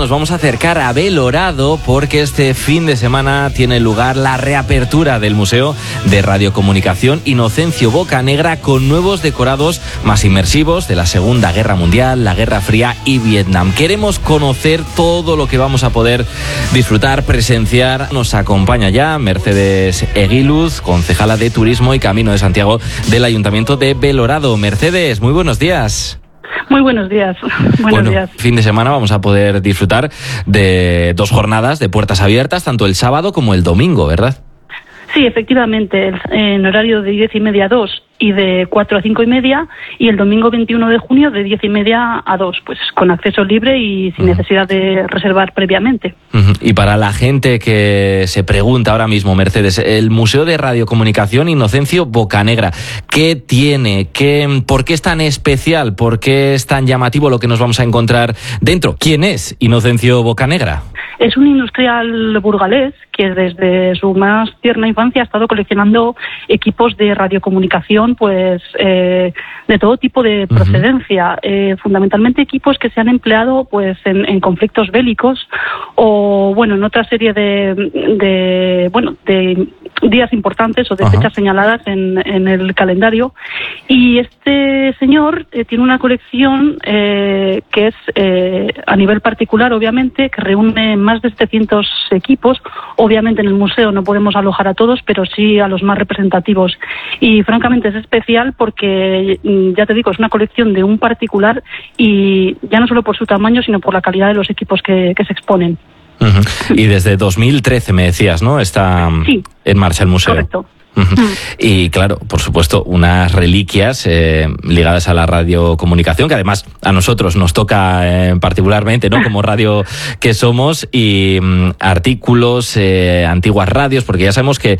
nos vamos a acercar a Belorado porque este fin de semana tiene lugar la reapertura del Museo de Radiocomunicación Inocencio Bocanegra con nuevos decorados más inmersivos de la Segunda Guerra Mundial, la Guerra Fría y Vietnam. Queremos conocer todo lo que vamos a poder disfrutar, presenciar. Nos acompaña ya Mercedes Eguiluz, concejala de Turismo y Camino de Santiago del Ayuntamiento de Belorado. Mercedes, muy buenos días. Muy buenos días. Buenos días. Fin de semana vamos a poder disfrutar de 2 jornadas de puertas abiertas, tanto el sábado como el domingo, ¿verdad? Sí, efectivamente, en horario de 10:30 a 2 y de 4 a 5:30, y el domingo 21 de junio de 10:30 a 2, pues con acceso libre y sin necesidad de reservar previamente. Y para la gente que se pregunta ahora mismo, Mercedes, el Museo de Radiocomunicación Inocencio Bocanegra, ¿qué tiene? ¿Por qué es tan especial? ¿Por qué es tan llamativo lo que nos vamos a encontrar dentro? ¿Quién es Inocencio Bocanegra? Es un industrial burgalés que desde su más tierna infancia ha estado coleccionando equipos de radiocomunicación, pues de todo tipo de procedencia, fundamentalmente equipos que se han empleado pues en conflictos bélicos o bueno en otra serie de días importantes o de fechas señaladas en el calendario. Y este señor tiene una colección que es a nivel particular, obviamente, que reúne más de 700 equipos. Obviamente en el museo no podemos alojar a todos, pero sí a los más representativos. Y francamente es especial porque, ya te digo, es una colección de un particular y ya no solo por su tamaño, sino por la calidad de los equipos que se exponen. Y desde 2013 me decías, ¿no? Está en marcha el museo. Correcto. Y claro, por supuesto, unas reliquias ligadas a la radiocomunicación, que además a nosotros nos toca particularmente, ¿no? Como radio que somos, y artículos, antiguas radios, porque ya sabemos que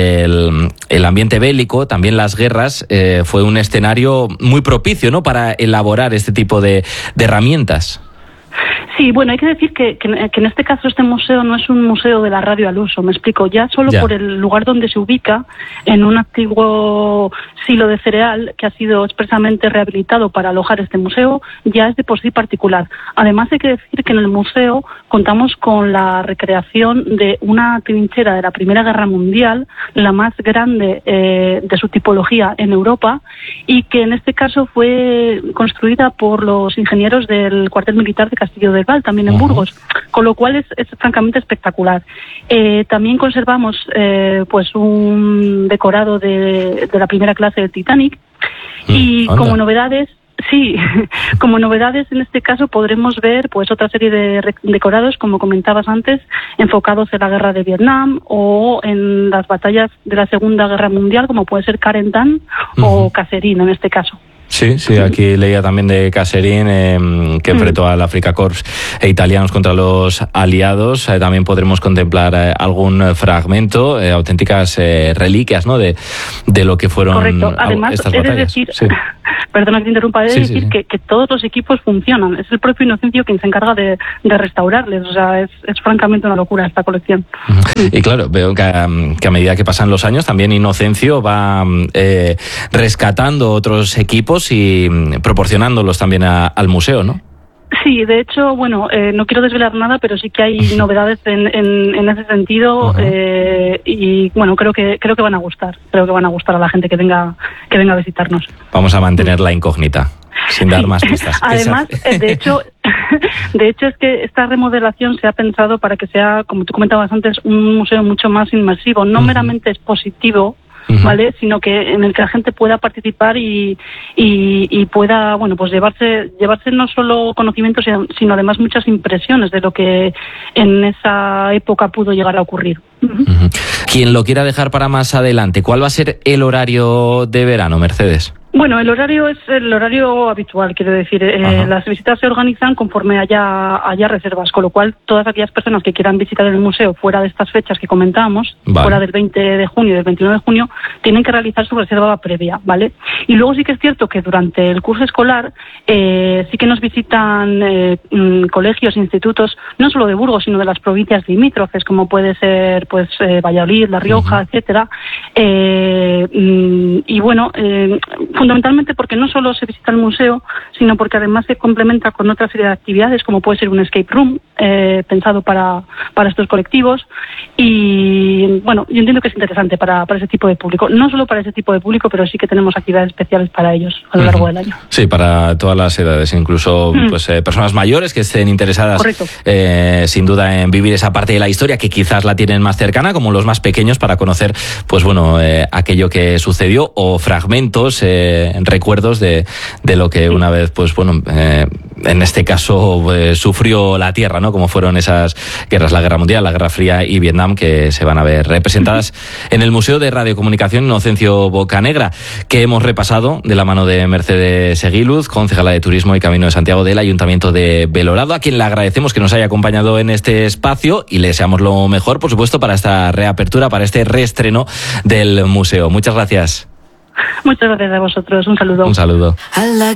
el ambiente bélico, también las guerras, fue un escenario muy propicio, ¿no? Para elaborar este tipo de herramientas. Sí, bueno, hay que decir que en este caso este museo no es un museo de la radio al uso, me explico, ya solo por el lugar donde se ubica, en un antiguo silo de cereal que ha sido expresamente rehabilitado para alojar este museo, ya es de por sí particular. Además hay que decir que en el museo contamos con la recreación de una trinchera de la Primera Guerra Mundial, la más grande de su tipología en Europa, y que en este caso fue construida por los ingenieros del cuartel militar de Castillo del Val, también en Burgos, con lo cual es francamente espectacular. También conservamos pues un decorado de la primera clase del Titanic, y como novedades en este caso podremos ver pues otra serie de decorados, como comentabas antes, enfocados en la guerra de Vietnam o en las batallas de la Segunda Guerra Mundial, como puede ser Carentan o Kasserine en este caso. Sí, aquí leía también de Kasserine, que enfrentó al Afrika Korps e italianos contra los aliados. También podremos contemplar algún fragmento, auténticas reliquias, ¿no? de lo que fueron estas batallas. Perdona que te interrumpa, he de decir que todos los equipos funcionan. Es el propio Inocencio quien se encarga de restaurarles. O sea, es francamente una locura esta colección. Y claro, veo que a medida que pasan los años, también Inocencio va rescatando otros equipos y proporcionándolos también al museo, ¿no? Sí, de hecho, bueno, no quiero desvelar nada, pero sí que hay novedades en ese sentido, y bueno, creo que van a gustar. Creo que van a gustar a la gente que venga a visitarnos. Vamos a mantener la incógnita, sin dar más pistas. Además, de hecho es que esta remodelación se ha pensado para que sea, como tú comentabas antes, un museo mucho más inmersivo, no meramente expositivo, ¿vale? Sino que en el que la gente pueda participar y pueda, bueno, pues llevarse no solo conocimientos, sino además muchas impresiones de lo que en esa época pudo llegar a ocurrir. Quien lo quiera dejar para más adelante, ¿cuál va a ser el horario de verano, Mercedes? Bueno, el horario es el horario habitual, quiero decir. Las visitas se organizan conforme haya reservas, con lo cual todas aquellas personas que quieran visitar el museo fuera de estas fechas que comentábamos, fuera del 20 de junio y del 29 de junio, tienen que realizar su reserva previa, ¿vale? Y luego sí que es cierto que durante el curso escolar sí que nos visitan colegios, institutos, no solo de Burgos, sino de las provincias limítrofes, como puede ser pues Valladolid, La Rioja, etcétera. Y bueno, fundamentalmente porque no solo se visita el museo, sino porque además se complementa con otra serie de actividades, como puede ser un escape room, pensado para estos colectivos. Y bueno, yo entiendo que es interesante para ese tipo de público. No solo para ese tipo de público, pero sí que tenemos actividades especiales para ellos a lo largo del año. Sí, para todas las edades, incluso pues personas mayores que estén interesadas sin duda en vivir esa parte de la historia que quizás la tienen más cercana, como los más pequeños, para conocer pues bueno aquello que sucedió o fragmentos, recuerdos de lo que una vez pues bueno en este caso sufrió la Tierra, ¿no? Como fueron esas guerras, la Guerra Mundial, la Guerra Fría y Vietnam, que se van a ver representadas en el Museo de Radiocomunicación Inocencio Bocanegra, que hemos repasado de la mano de Mercedes Eguiluz, concejala de Turismo y Camino de Santiago del Ayuntamiento de Belorado, a quien le agradecemos que nos haya acompañado en este espacio y le deseamos lo mejor, por supuesto, para esta reapertura, para este reestreno del museo. Muchas gracias. Muchas gracias a vosotros. Un saludo. Un saludo.